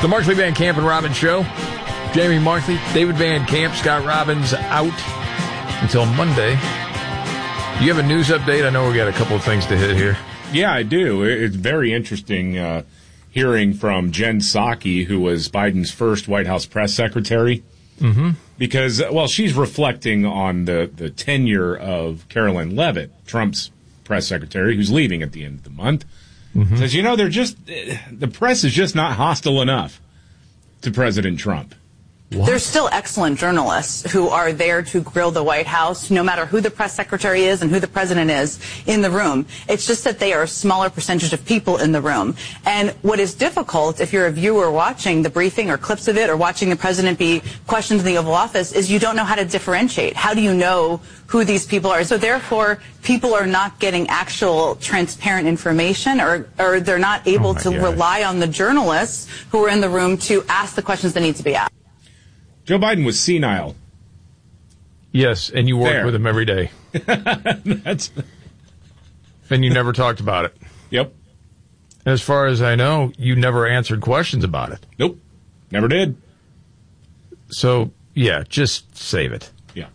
The Markley Van Camp and Robbins Show. Jamie Markley, David Van Camp, Scott Robbins out until Monday. Do you have a news update? I know we got a couple of things to hit here. Yeah, I do. It's very interesting hearing from Jen Psaki, who was Biden's first White House press secretary. Mm-hmm. Because, well, she's reflecting on the tenure of Caroline Leavitt, Trump's press secretary, who's leaving at the end of the month. Mm-hmm. Says, the press is just not hostile enough to President Trump. What? There's still excellent journalists who are there to grill the White House, no matter who the press secretary is and who the president is in the room. It's just that they are a smaller percentage of people in the room. And what is difficult, if you're a viewer watching the briefing or clips of it or watching the president be questioned in the Oval Office, is you don't know how to differentiate. How do you know who these people are? So therefore, people are not getting actual transparent information, or they're not able to rely on the journalists who are in the room to ask the questions that need to be asked. Joe Biden was senile. Yes, and you work with him every day. And you never talked about it. Yep. As far as I know, you never answered questions about it. Nope. Never did. So, yeah, just save it. Yeah.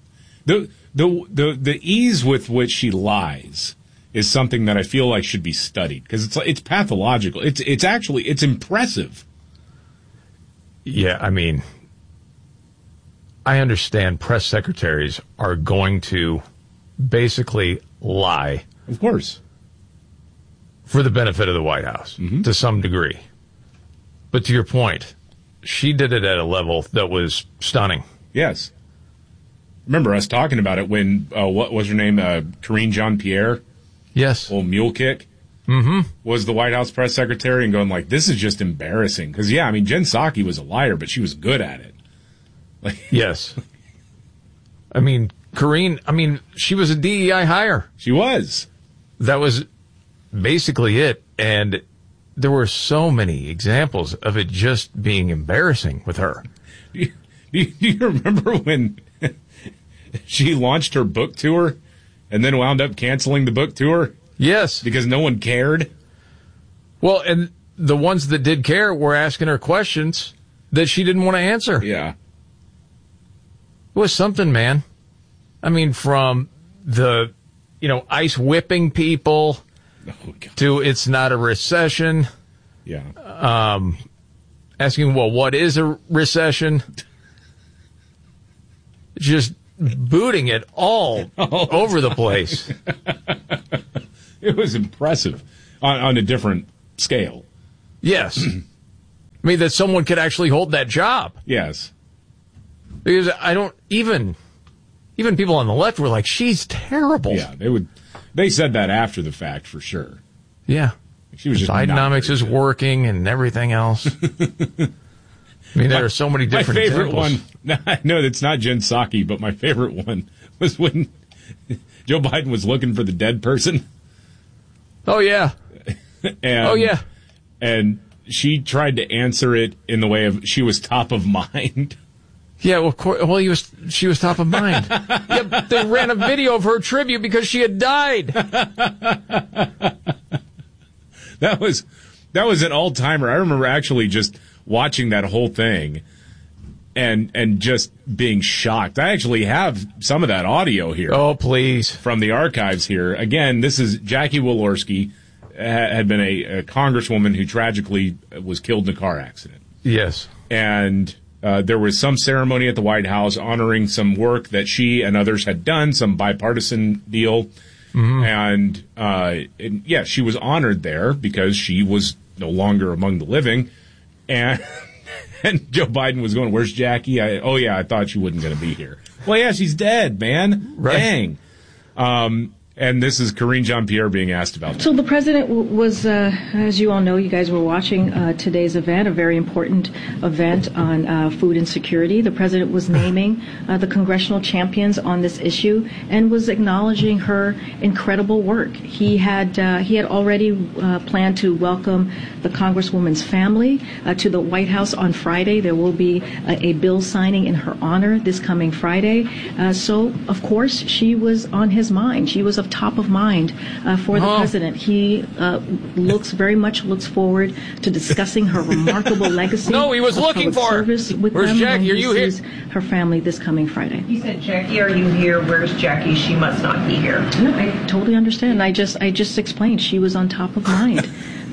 The ease with which she lies is something that I feel like should be studied, because it's pathological. It's actually impressive. Yeah, I mean, I understand press secretaries are going to basically lie. Of course. For the benefit of the White House, to some degree. But to your point, she did it at a level that was stunning. Yes. Remember us talking about it when, what was her name, Karine Jean-Pierre? Yes. Old mule kick? Mm-hmm. Was the White House press secretary, and going like, this is just embarrassing. Because, yeah, I mean, Jen Psaki was a liar, but she was good at it. Yes. I mean, Karine, she was a DEI hire. She was. That was basically it. And there were so many examples of it just being embarrassing with her. Do you remember when she launched her book tour and then wound up canceling the book tour? Yes. Because no one cared? Well, and the ones that did care were asking her questions that she didn't want to answer. Yeah. It was something, man. I mean, from the, ice whipping people to it's not a recession. Yeah. Asking, well, what is a recession? Just booting it all over the place. It was impressive on a different scale. Yes. I mean, that someone could actually hold that job. Yes. Because I don't even people on the left were like, she's terrible. Yeah, they said that after the fact for sure. Yeah. She was just Bidenomics is working and everything else. I mean, there are so many different examples. My favorite one, no, it's not Jen Psaki, but my favorite one was when Joe Biden was looking for the dead person. Oh, yeah. And she tried to answer it in the way of she was top of mind. Yeah, she was top of mind. Yeah, but they ran a video of her tribute because she had died. That was an all-timer. I remember actually just watching that whole thing and just being shocked. I actually have some of that audio here. Oh, please. From the archives here. Again, this is Jackie Walorski, had been a congresswoman who tragically was killed in a car accident. Yes. And there was some ceremony at the White House honoring some work that she and others had done, some bipartisan deal. Mm-hmm. And yeah, she was honored there because she was no longer among the living. And Joe Biden was going, "Where's Jackie?" I thought she wasn't going to be here. Well, yeah, she's dead, man. Right. Dang. And this is Karine Jean-Pierre being asked about that. So the president was, as you all know, you guys were watching today's event, a very important event on food insecurity. The president was naming the congressional champions on this issue and was acknowledging her incredible work. He had already planned to welcome the congresswoman's family to the White House on Friday. There will be a bill signing in her honor this coming Friday. So, of course, she was on his mind. She was, of top of mind for the president. He very much looks forward to discussing her remarkable legacy. No, he was looking for her. Where's Jackie? Are you here? Her family this coming Friday. He said, "Jackie, are you here? Where's Jackie? She must not be here." No, I totally understand. I just explained she was on top of mind.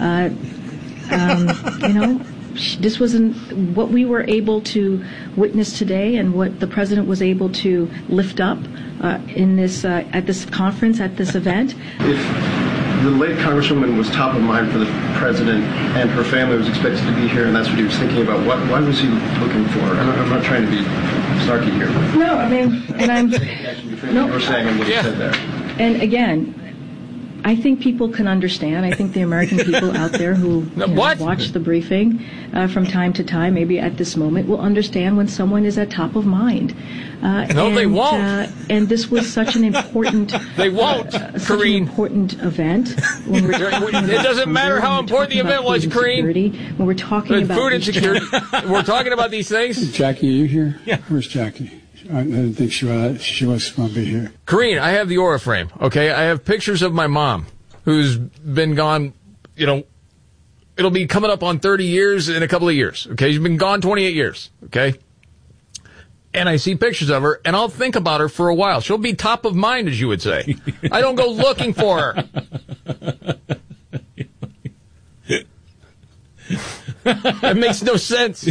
This wasn't what we were able to witness today, and what the president was able to lift up in this at this conference, at this event. If the late Congresswoman was top of mind for the president and her family was expected to be here, and that's what he was thinking about, why was he looking for her? I'm not trying to be snarky here. No, I mean, and I'm no. You were saying and what you said there. And again, I think people can understand. I think the American people out there who watch the briefing from time to time, maybe at this moment, will understand when someone is at top of mind. They won't. And this was such an important. They won't, such an important event. When we're it doesn't matter how important the event was, Karine. When we're talking about food insecurity, we're talking about these things. Jackie, are you here? Yeah. Where's Jackie? I didn't think she was going to be here. Karine, I have the Aura frame, okay? I have pictures of my mom, who's been gone, it'll be coming up on 30 years in a couple of years, okay? She's been gone 28 years, okay? And I see pictures of her, and I'll think about her for a while. She'll be top of mind, as you would say. I don't go looking for her. That makes no sense.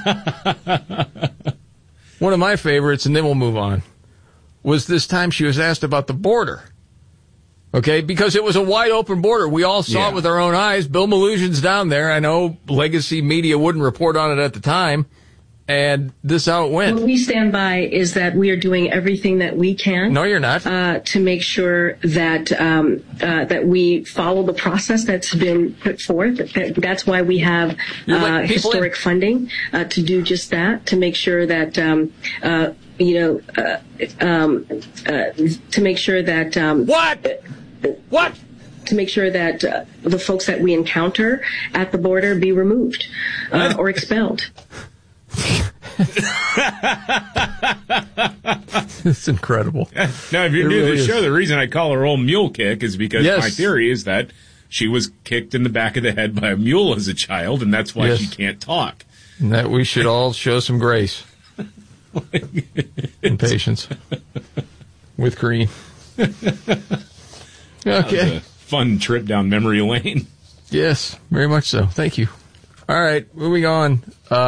One of my favorites, and then we'll move on, was this time she was asked about the border. Okay, because it was a wide open border. We all saw it with our own eyes. Bill Melugion's down there. I know legacy media wouldn't report on it at the time. And this is how it went. What we stand by is that we are doing everything that we can. No, you're not. To make sure that that we follow the process that's been put forth. That's why we have historic funding to do just that. To make sure that to make sure that What? To make sure that the folks that we encounter at the border be removed or expelled. It's incredible. Now, if you're new to the show, the reason I call her old mule kick is because my theory is that she was kicked in the back of the head by a mule as a child, and that's why she can't talk. And that we should all show some grace and patience with Karine. Okay. A fun trip down memory lane. Yes, very much so. Thank you. All right, moving on.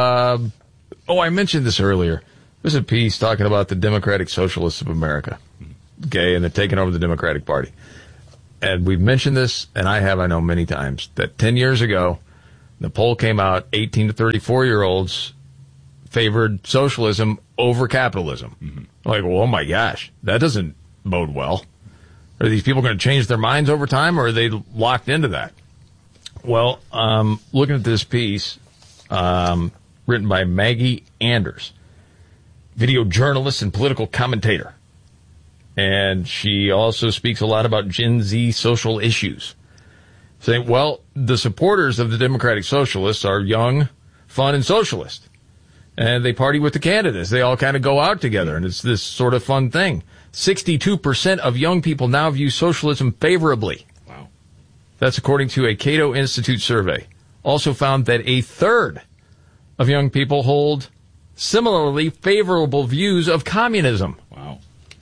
I mentioned this earlier. There's a piece talking about the Democratic Socialists of America. Okay, and they're taking over the Democratic Party. And we've mentioned this, and I know many times, that 10 years ago, the poll came out, 18 to 34-year-olds favored socialism over capitalism. Mm-hmm. Like, well, oh my gosh, that doesn't bode well. Are these people going to change their minds over time, or are they locked into that? Well, looking at this piece, written by Maggie Anders, video journalist and political commentator. And she also speaks a lot about Gen Z social issues. Saying, well, the supporters of the Democratic Socialists are young, fun, and socialist. And they party with the candidates. They all kind of go out together, and it's this sort of fun thing. 62% of young people now view socialism favorably. Wow. That's according to a Cato Institute survey. Also found that a third of young people hold similarly favorable views of communism. Wow.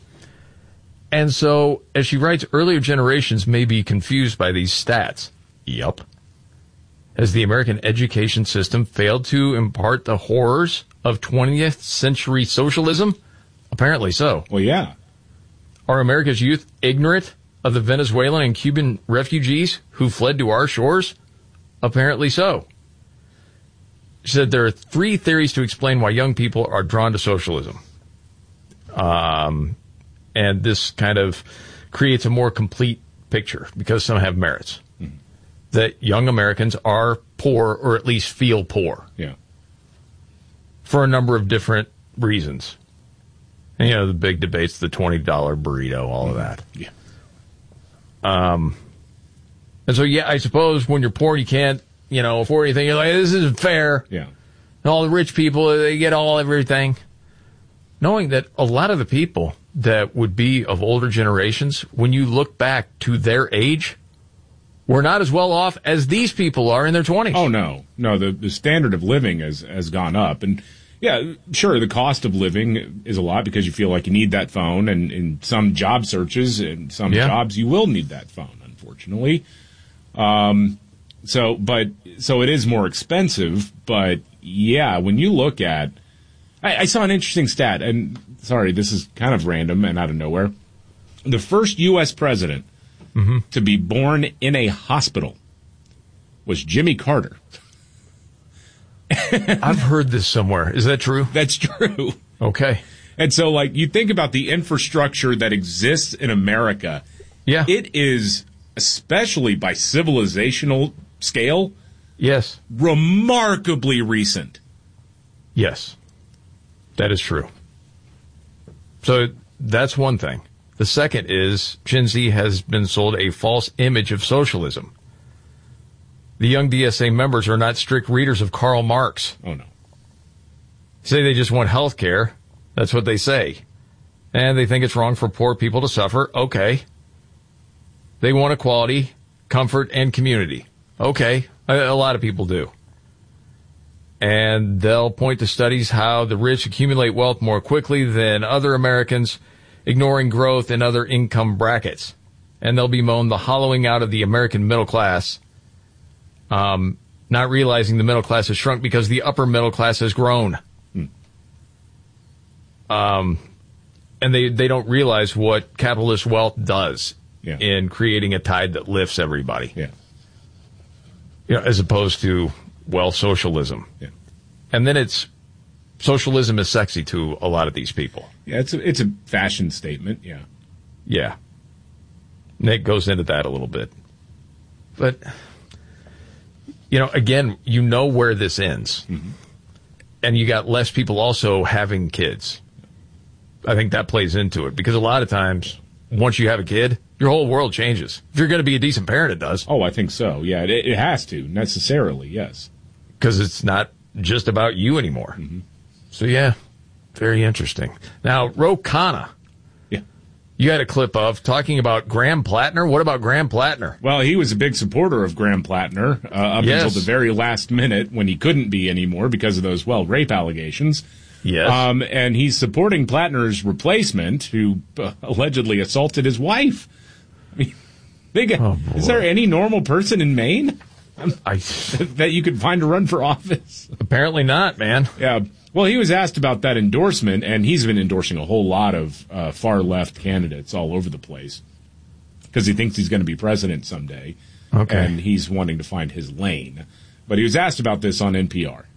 And so, as she writes, earlier generations may be confused by these stats. Yup. Has the American education system failed to impart the horrors of 20th century socialism? Apparently so. Well, yeah. Are America's youth ignorant of the Venezuelan and Cuban refugees who fled to our shores? Apparently so. She said there are three theories to explain why young people are drawn to socialism. And this kind of creates a more complete picture because some have merits. Mm-hmm. That young Americans are poor, or at least feel poor. Yeah. For a number of different reasons. And, the big debates, the $20 burrito, all of that. Yeah. And so, I suppose when you're poor, you can't, afford anything. You're like, this isn't fair. Yeah. And all the rich people, they get everything. Knowing that a lot of the people that would be of older generations, when you look back to their age, we're not as well off as these people are in their 20s. Oh, no. No, the standard of living has gone up. And, yeah, sure, the cost of living is a lot because you feel like you need that phone. And in some job searches and some jobs, you will need that phone, unfortunately. So it is more expensive. But, yeah, when you look at... I saw an interesting stat, and sorry, this is kind of random and out of nowhere. The first U.S. president to be born in a hospital was Jimmy Carter. I've heard this somewhere. Is that true? That's true. Okay. And so, like, you think about the infrastructure that exists in America. Yeah. It is, especially by civilizational scale, yes, remarkably recent. Yes. That is true. So that's one thing. The second is Gen Z has been sold a false image of socialism. The young DSA members are not strict readers of Karl Marx. Oh, no. Say they just want health care. That's what they say. And they think it's wrong for poor people to suffer. Okay. They want equality, comfort, and community. Okay. A lot of people do. And they'll point to studies how the rich accumulate wealth more quickly than other Americans, ignoring growth in other income brackets. And they'll bemoan the hollowing out of the American middle class, not realizing the middle class has shrunk because the upper middle class has grown. And they don't realize what capitalist wealth does in creating a tide that lifts everybody. Yeah. You know, as opposed to, well, socialism. Yeah. And then socialism is sexy to a lot of these people. Yeah, it's a fashion statement, yeah. Yeah. Nick goes into that a little bit. But, you know, again, you know where this ends. Mm-hmm. And you got less people also having kids. I think that plays into it. Because a lot of times, once you have a kid, your whole world changes. If you're going to be a decent parent, it does. Oh, I think so. Yeah, it has to, necessarily, yes. Because it's not just about you anymore. Mm-hmm. So, yeah, very interesting. Now, Ro Khanna. Yeah. You had a clip of talking about Graham Plattner. What about Graham Plattner? Well, he was a big supporter of Graham Plattner up until the very last minute when he couldn't be anymore because of those, rape allegations. Yes. And he's supporting Plattner's replacement, who allegedly assaulted his wife. I mean, is there any normal person in Maine that you could find to run for office? Apparently not, man. Yeah. Well, he was asked about that endorsement, and he's been endorsing a whole lot of far-left candidates all over the place because he thinks he's going to be president someday, and he's wanting to find his lane. But he was asked about this on NPR.